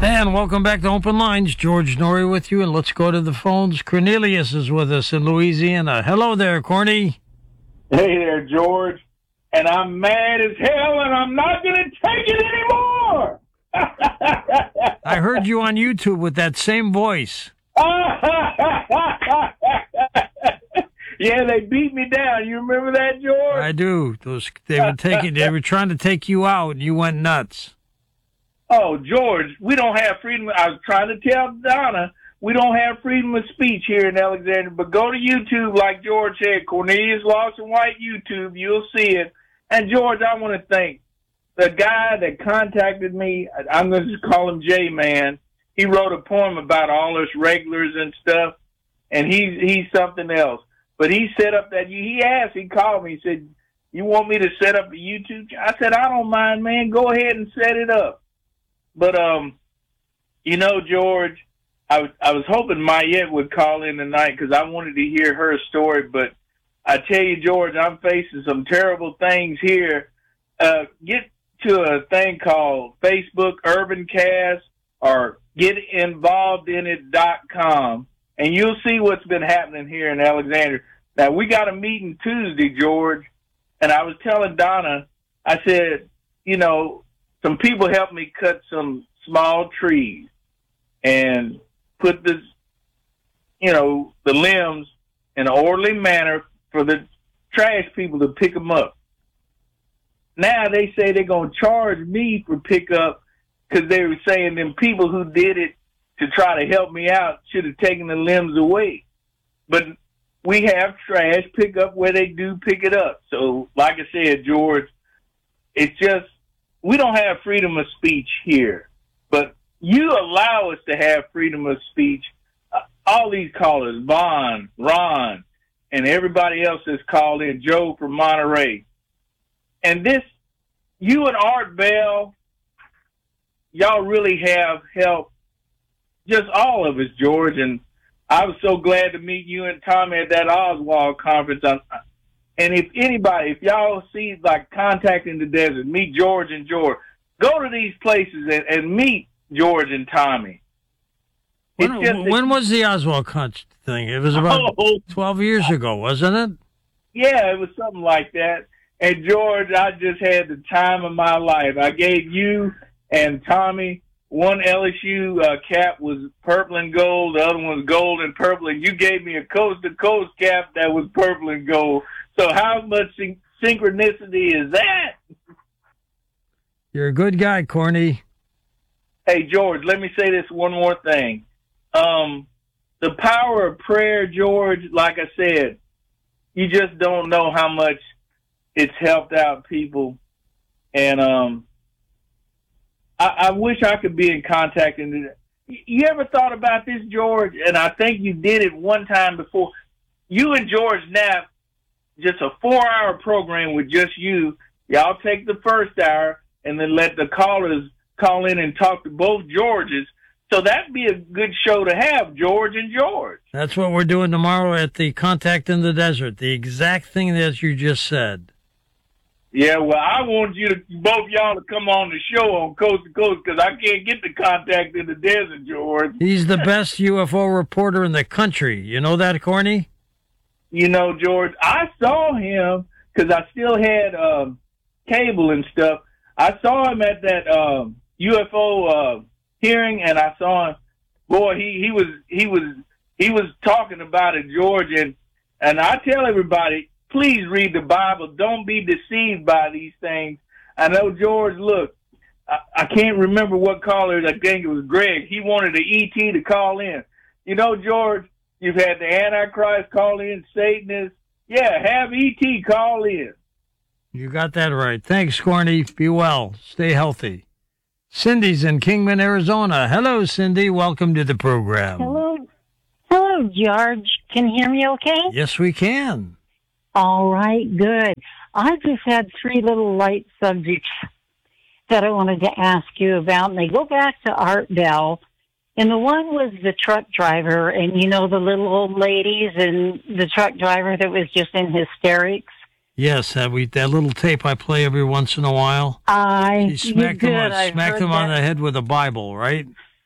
And welcome back to Open Lines. George Norrie with you, and let's go to the phones. Cornelius is with us in Louisiana. Hello there, Corny. Hey there, George. And I'm mad as hell, and I'm not going to take it anymore. I heard you on YouTube with that same voice. Yeah, they beat me down. You remember that, George? I do. They were trying to take you out, and you went nuts. Oh, George, we don't have freedom. I was trying to tell Donna, we don't have freedom of speech here in Alexandria. But go to YouTube, like George said, Cornelius Lawson White YouTube. You'll see it. And, George, I want to thank the guy that contacted me. I'm going to just call him J-Man. He wrote a poem about all us regulars and stuff, and he's something else. But he set up that, he called me, he said, you want me to set up a YouTube? I said, I don't mind, man. Go ahead and set it up. But, George, I was hoping Mayette would call in tonight because I wanted to hear her story. But I tell you, George, I'm facing some terrible things here. Get to a thing called Facebook Urbancast or getinvolvedinit.com, and you'll see what's been happening here in Alexandria. Now, we got a meeting Tuesday, George, and I was telling Donna, I said, some people helped me cut some small trees and put this, the limbs in an orderly manner for the trash people to pick them up. Now they say they're going to charge me for pickup because they were saying them people who did it to try to help me out should have taken the limbs away. But we have trash pickup where they do pick it up. So, like I said, George, it's just, we don't have freedom of speech here, but you allow us to have freedom of speech. All these callers, Vaughn, Ron, and everybody else that's called in, Joe from Monterey. And this, you and Art Bell, y'all really have helped just all of us, George. And I was so glad to meet you and Tommy at that Oswald conference. And if y'all see, like, Contact in the Desert, meet George and George. Go to these places and meet George and Tommy. When was the Oswald thing? It was about 12 years ago, wasn't it? Yeah, it was something like that. And, George, I just had the time of my life. I gave you and Tommy, one LSU cap was purple and gold, the other one was gold and purple, and you gave me a coast-to-coast cap that was purple and gold. So how much synchronicity is that? You're a good guy, Corny. Hey, George, let me say this one more thing. The power of prayer, George, like I said, you just don't know how much it's helped out people. And I wish I could be in contact. You ever thought about this, George? And I think you did it one time before. You and George Knapp, just a 4-hour program with just you. Y'all take the first hour and then let the callers call in and talk to both Georges. So that'd be a good show to have, George and George. That's what we're doing tomorrow at the Contact in the Desert, the exact thing that you just said. Yeah, well, I want both y'all to come on the show on Coast to Coast because I can't get the Contact in the Desert, George. He's the best UFO reporter in the country. You know that, Corny? George, I saw him because I still had cable and stuff. I saw him at that UFO hearing, and I saw him. Boy, he was talking about it, George, and I tell everybody, please read the Bible. Don't be deceived by these things. I know, George, look, I can't remember what caller. I think it was Greg. He wanted the ET to call in. George, you've had the Antichrist call in, Satanists. Yeah, have ET call in. You got that right. Thanks, Corny. Be well. Stay healthy. Cindy's in Kingman, Arizona. Hello, Cindy. Welcome to the program. Hello, George. Can you hear me okay? Yes, we can. All right, good. I just had 3 little light subjects that I wanted to ask you about, and they go back to Art Bell. And the one was the truck driver, and the little old ladies and the truck driver that was just in hysterics. Yes, that little tape I play every once in a while. He smacked him on the head with a Bible, right?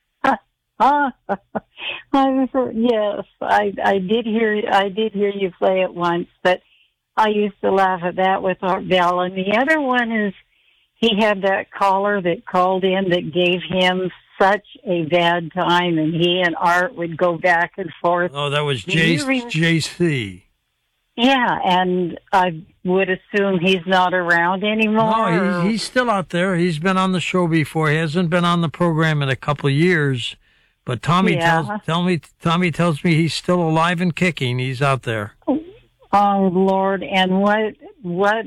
Yes, I did hear you play it once, but I used to laugh at that with Art Bell. And the other one is he had that caller that called in that gave him such a bad time, and he and Art would go back and forth. Oh, that was JC. Yeah, and I would assume he's not around anymore. No, he's still out there. He's been on the show before. He hasn't been on the program in a couple of yees, but Tommy tells me he's still alive and kicking. He's out there. Oh Lord! And what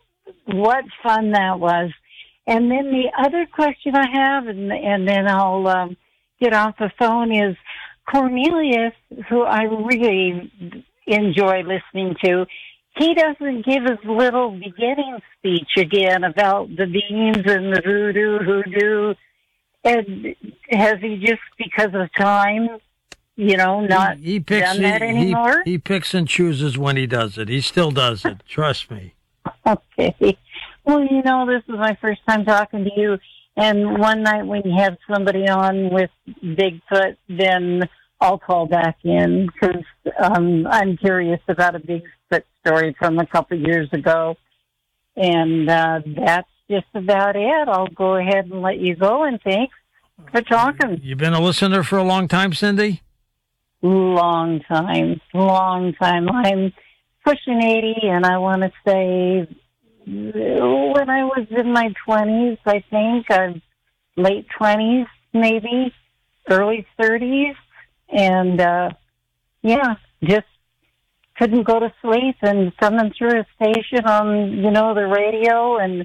fun that was. And then the other question I have, and then I'll get off the phone, is Cornelius, who I really enjoy listening to. He doesn't give his little beginning speech again about the beans and the hoodoo. And has he just, because of time, not done that anymore? He picks and chooses when he does it. He still does it. Trust me. Okay. Well, this is my first time talking to you. And one night when you have somebody on with Bigfoot, then I'll call back in because I'm curious about a Bigfoot story from a couple years ago. And that's just about it. I'll go ahead and let you go, and thanks for talking. You've been a listener for a long time, Cindy? Long time. I'm pushing 80, and I want to say when I was in my 20s, I think, late 20s, maybe, early 30s. And, just couldn't go to sleep, and coming through a station on, the radio and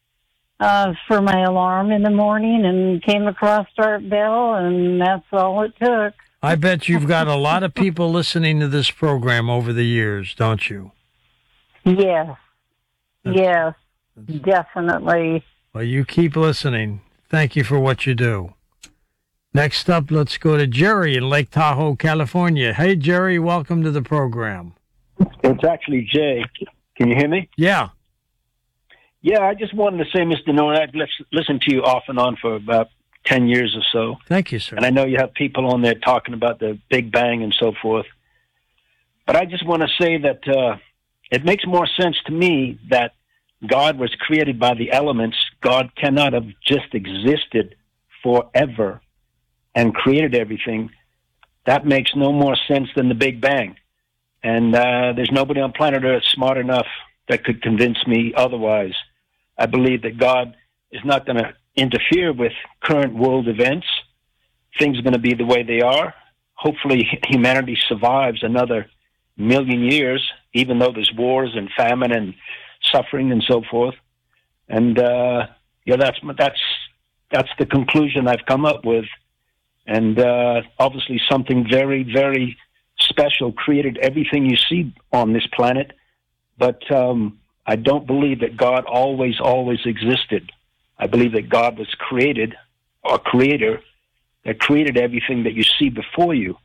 for my alarm in the morning, and came across Art Bell, and that's all it took. I bet you've got a lot of people listening to this program over the years, don't you? Yes. Yes, definitely. Well, you keep listening. Thank you for what you do. Next up, let's go to Jerry in Lake Tahoe, California. Hey, Jerry, welcome to the program. It's actually Jay. Can you hear me? Yeah. Yeah, I just wanted to say, Mr. Norton, I've listened to you off and on for about 10 years or so. Thank you, sir. And I know you have people on there talking about the Big Bang and so forth. But I just want to say that it makes more sense to me that God was created by the elements. God cannot have just existed forever and created everything. That makes no more sense than the Big Bang. And there's nobody on planet Earth smart enough that could convince me otherwise. I believe that God is not going to interfere with current world events. Things are going to be the way they are. Hopefully humanity survives another 1,000,000 years, even though there's wars and famine and suffering and so forth. And that's the conclusion I've come up with. And obviously something very, very special created everything you see on this planet. But I don't believe that God always existed. I believe that God was created, or creator, that created everything that you see before you.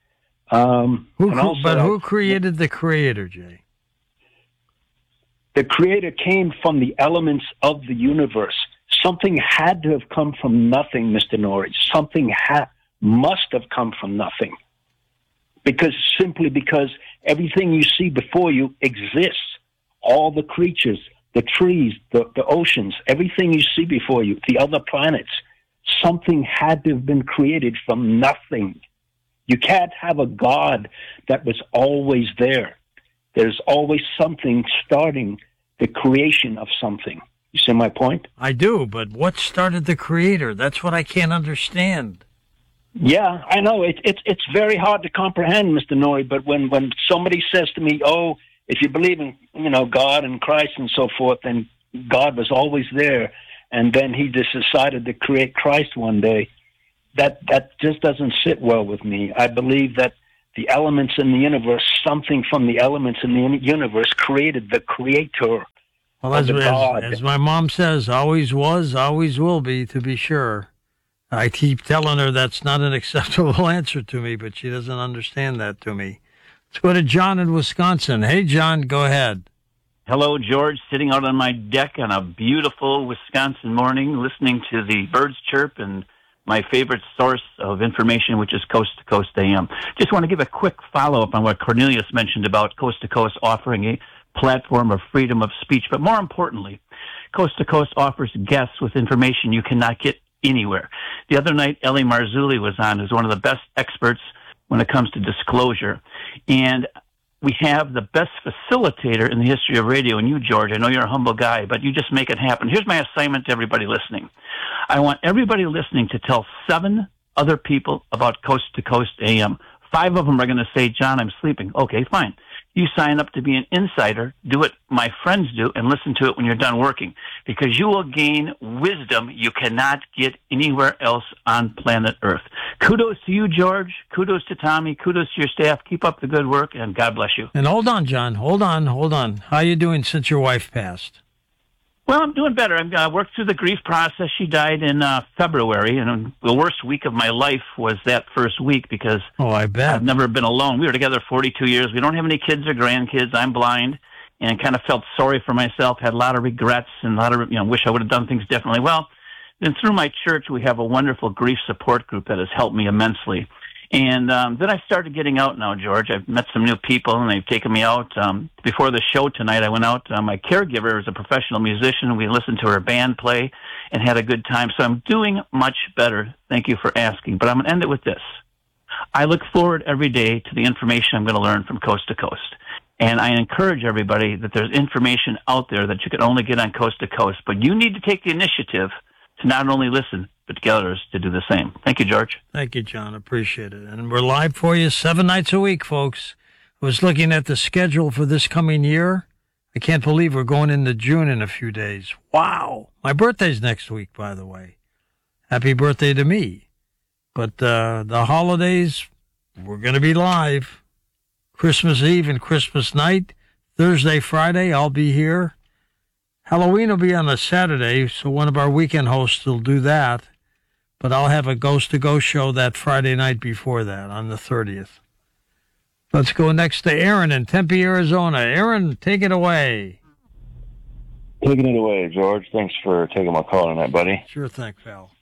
Who created the creator, Jay? The creator came from the elements of the universe. Something had to have come from nothing, Mr. Norrie. Something must have come from nothing. Simply because everything you see before you exists. All the creatures, the trees, the oceans, everything you see before you, the other planets, something had to have been created from nothing. You can't have a God that was always there. There's always something starting the creation of something. You see my point? I do, but what started the creator? That's what I can't understand. Yeah, I know. It's very hard to comprehend, Mr. Norrie, but when somebody says to me, oh, if you believe in, God and Christ and so forth, then God was always there, and then he just decided to create Christ one day, that just doesn't sit well with me. I believe that the elements in the universe, something from the elements in the universe created the creator. Well, as my mom says, always was, always will be, to be sure. I keep telling her that's not an acceptable answer to me, but she doesn't understand that to me. Let's go to John in Wisconsin. Hey, John, go ahead. Hello, George. Sitting out on my deck on a beautiful Wisconsin morning, listening to the birds chirp and my favorite source of information, which is Coast to Coast AM. Just want to give a quick follow-up on what Cornelius mentioned about Coast to Coast offering a platform of freedom of speech. But more importantly, Coast to Coast offers guests with information you cannot get anywhere. The other night, Ellie Marzulli was on, who's one of the best experts when it comes to disclosure. And we have the best facilitator in the history of radio, and you, George. I know you're a humble guy, but you just make it happen. Here's my assignment to everybody listening. I want everybody listening to tell 7 other people about Coast to Coast AM. 5 of them are going to say, John, I'm sleeping. Okay, fine. You sign up to be an insider, do what my friends do, and listen to it when you're done working, because you will gain wisdom you cannot get anywhere else on planet Earth. Kudos to you, George. Kudos to Tommy. Kudos to your staff. Keep up the good work, and God bless you. And hold on, John. Hold on. How you doing since your wife passed? Well, I'm doing better. I worked through the grief process. She died in February, and the worst week of my life was that first week because I bet. I've never been alone. We were together 42 years. We don't have any kids or grandkids. I'm blind and kind of felt sorry for myself, had a lot of regrets and a lot of, wish I would have done things differently. Well, then through my church, we have a wonderful grief support group that has helped me immensely. And then I started getting out now, George. I've met some new people, and they've taken me out. Before the show tonight, I went out. My caregiver is a professional musician. We listened to her band play and had a good time. So I'm doing much better. Thank you for asking. But I'm going to end it with this. I look forward every day to the information I'm going to learn from Coast to Coast. And I encourage everybody that there's information out there that you can only get on Coast to Coast. But you need to take the initiative to not only listen, but to get others to do the same. Thank you, George. Thank you, John. Appreciate it. And we're live for you 7 nights a week, folks. I was looking at the schedule for this coming year. I can't believe we're going into June in a few days. Wow. My birthday's next week, by the way. Happy birthday to me. But the holidays, we're going to be live. Christmas Eve and Christmas night. Thursday, Friday, I'll be here. Halloween will be on a Saturday, so one of our weekend hosts will do that. But I'll have a Ghost to Ghost show that Friday night before that, on the 30th. Let's go next to Aaron in Tempe, Arizona. Aaron, take it away. Taking it away, George. Thanks for taking my call tonight, buddy. Sure thing, pal.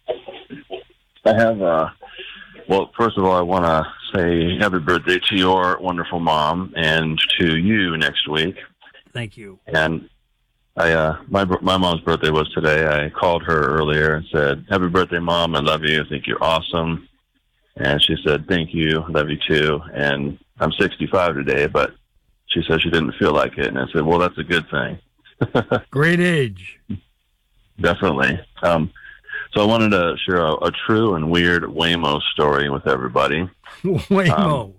I have, well, first of all, I want to say happy birthday to your wonderful mom and to you next week. Thank you. And my mom's birthday was today. I called her earlier and said, happy birthday, Mom. I love you. I think you're awesome. And she said, thank you. I love you too. And I'm 65 today, but she said she didn't feel like it. And I said, well, that's a good thing. Great age. Definitely. So I wanted to share a true and weird Waymo story with everybody. Waymo.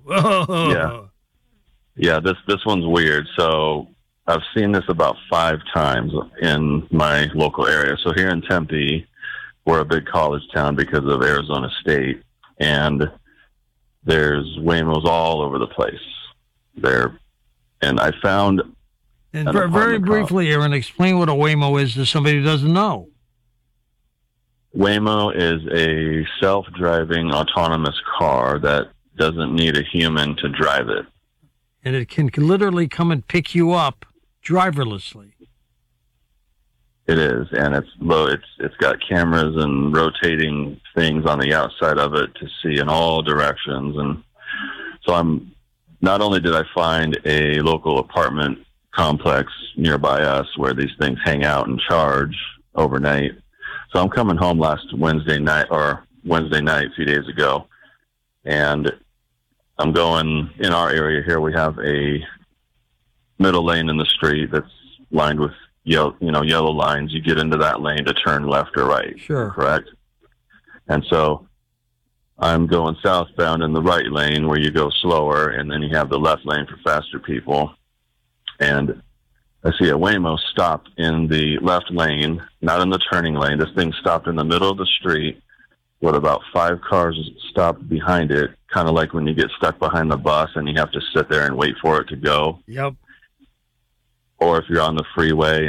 Yeah, this one's weird. So I've seen this about 5 times in my local area. So here in Tempe, we're a big college town because of Arizona State, and there's Waymos all over the place there. And I found... And very briefly, Aaron, explain what a Waymo is to somebody who doesn't know. Waymo is a self-driving autonomous car that doesn't need a human to drive it. And it can literally come and pick you up driverlessly. It is, and it's got cameras and rotating things on the outside of it to see in all directions. And so not only did I find a local apartment complex nearby us where these things hang out and charge overnight. So I'm coming home last Wednesday night a few days ago, and I'm going in our area here. We have a middle lane in the street that's lined with yellow lines. You get into that lane to turn left or right. Sure. Correct? And so I'm going southbound in the right lane where you go slower, and then you have the left lane for faster people. And I see a Waymo stopped in the left lane, not in the turning lane. This thing stopped in the middle of the street with about 5 cars stopped behind it, kind of like when you get stuck behind the bus and you have to sit there and wait for it to go. Yep. Or if you're on the freeway